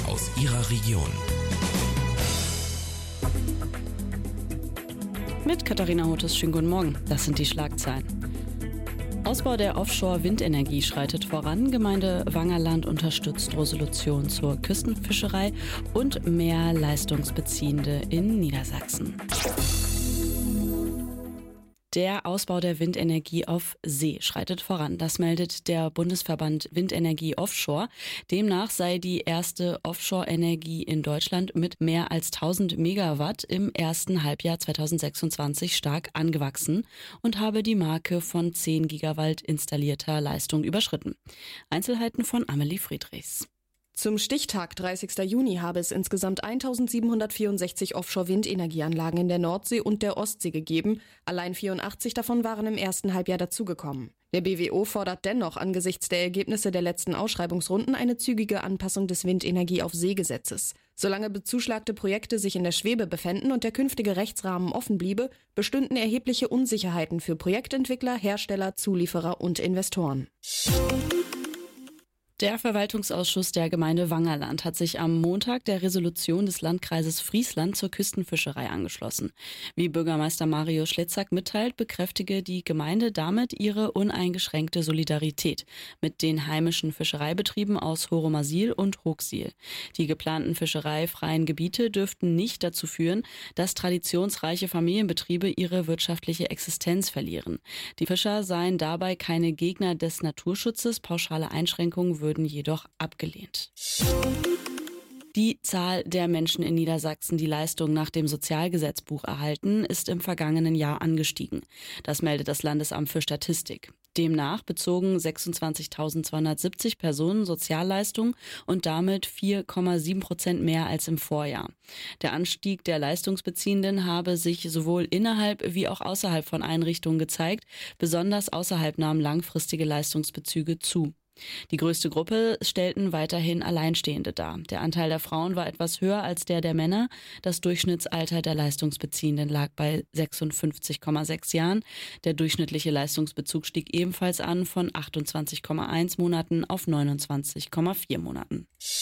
aus Ihrer Region. Mit Katharina Hotes, schönen guten Morgen. Das sind die Schlagzeilen. Ausbau der Offshore-Windenergie schreitet voran. Gemeinde Wangerland unterstützt Resolution zur Küstenfischerei und mehr Leistungsbeziehende in Niedersachsen. Der Ausbau der Windenergie auf See schreitet voran. Das meldet der Bundesverband Windenergie Offshore. Demnach sei die erste Offshore-Energie in Deutschland mit mehr als 1000 Megawatt im ersten Halbjahr 2026 stark angewachsen und habe die Marke von 10 Gigawatt installierter Leistung überschritten. Einzelheiten von Amelie Friedrichs. Zum Stichtag 30. Juni habe es insgesamt 1764 Offshore-Windenergieanlagen in der Nordsee und der Ostsee gegeben. Allein 84 davon waren im ersten Halbjahr dazugekommen. Der BWO fordert dennoch angesichts der Ergebnisse der letzten Ausschreibungsrunden eine zügige Anpassung des Windenergie-auf-See-Gesetzes. Solange bezuschlagte Projekte sich in der Schwebe befänden und der künftige Rechtsrahmen offen bliebe, bestünden erhebliche Unsicherheiten für Projektentwickler, Hersteller, Zulieferer und Investoren. Der Verwaltungsausschuss der Gemeinde Wangerland hat sich am Montag der Resolution des Landkreises Friesland zur Küstenfischerei angeschlossen. Wie Bürgermeister Mario Schlitzak mitteilt, bekräftige die Gemeinde damit ihre uneingeschränkte Solidarität mit den heimischen Fischereibetrieben aus Horomasil und Hochsiel. Die geplanten fischereifreien Gebiete dürften nicht dazu führen, dass traditionsreiche Familienbetriebe ihre wirtschaftliche Existenz verlieren. Die Fischer seien dabei keine Gegner des Naturschutzes, pauschale Einschränkungen würden jedoch abgelehnt. Die Zahl der Menschen in Niedersachsen, die Leistung nach dem Sozialgesetzbuch erhalten, ist im vergangenen Jahr angestiegen. Das meldet das Landesamt für Statistik. Demnach bezogen 26.270 Personen Sozialleistungen und damit 4,7% mehr als im Vorjahr. Der Anstieg der Leistungsbeziehenden habe sich sowohl innerhalb wie auch außerhalb von Einrichtungen gezeigt. Besonders außerhalb nahmen langfristige Leistungsbezüge zu. Die größte Gruppe stellten weiterhin Alleinstehende dar. Der Anteil der Frauen war etwas höher als der Männer. Das Durchschnittsalter der Leistungsbeziehenden lag bei 56,6 Jahren. Der durchschnittliche Leistungsbezug stieg ebenfalls an von 28,1 Monaten auf 29,4 Monaten.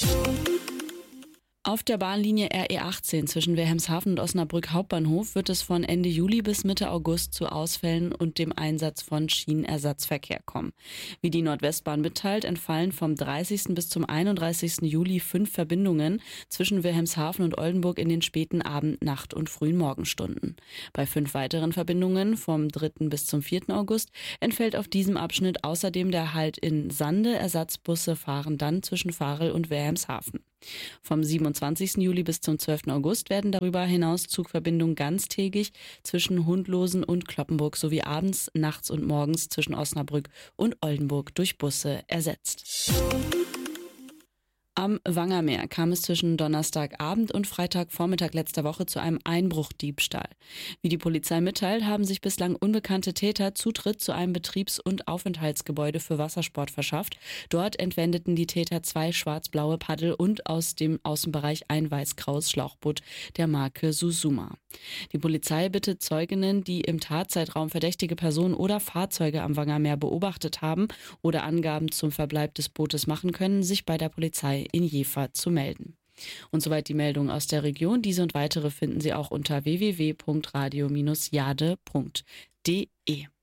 Auf der Bahnlinie RE18 zwischen Wilhelmshaven und Osnabrück Hauptbahnhof wird es von Ende Juli bis Mitte August zu Ausfällen und dem Einsatz von Schienenersatzverkehr kommen. Wie die Nordwestbahn mitteilt, entfallen vom 30. bis zum 31. Juli 5 Verbindungen zwischen Wilhelmshaven und Oldenburg in den späten Abend-, Nacht- und frühen Morgenstunden. Bei 5 weiteren Verbindungen vom 3. bis zum 4. August entfällt auf diesem Abschnitt außerdem der Halt in Sande. Ersatzbusse fahren dann zwischen Varel und Wilhelmshaven. Vom 27. Juli bis zum 12. August werden darüber hinaus Zugverbindungen ganztägig zwischen Hundlosen und Cloppenburg sowie abends, nachts und morgens zwischen Osnabrück und Oldenburg durch Busse ersetzt. Am Wangermeer kam es zwischen Donnerstagabend und Freitagvormittag letzter Woche zu einem Einbruchdiebstahl. Wie die Polizei mitteilt, haben sich bislang unbekannte Täter Zutritt zu einem Betriebs- und Aufenthaltsgebäude für Wassersport verschafft. Dort entwendeten die Täter 2 schwarz-blaue Paddel und aus dem Außenbereich ein weiß-graues Schlauchboot der Marke Susuma. Die Polizei bittet Zeuginnen, die im Tatzeitraum verdächtige Personen oder Fahrzeuge am Wangermeer beobachtet haben oder Angaben zum Verbleib des Bootes machen können, sich bei der Polizei in Jever zu melden. Und soweit die Meldungen aus der Region. Diese und weitere finden Sie auch unter www.radio-jade.de.